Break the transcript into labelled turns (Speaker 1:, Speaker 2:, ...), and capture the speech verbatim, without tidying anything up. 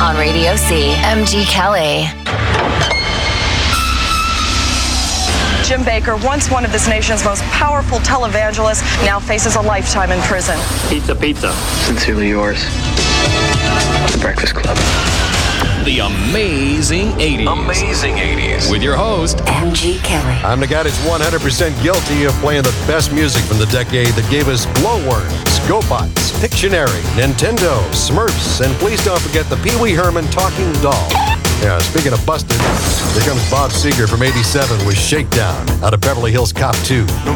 Speaker 1: on Radio C. M G Kelly.
Speaker 2: Jim Baker, once one of this nation's most powerful televangelists, now faces a lifetime in prison.
Speaker 3: Pizza, pizza.
Speaker 4: Sincerely yours, The Breakfast Club.
Speaker 5: The Amazing eighties.
Speaker 6: Amazing eighties.
Speaker 5: With your host,
Speaker 1: M G Kelly.
Speaker 7: I'm the guy that's one hundred percent guilty of playing the best music from the decade that gave us Glowworms, GoBots, Pictionary, Nintendo, Smurfs, and please don't forget the Pee Wee Herman talking doll. Yeah, speaking of busted, here comes Bob Seger from eighty-seven with Shakedown out of Beverly Hills Cop two.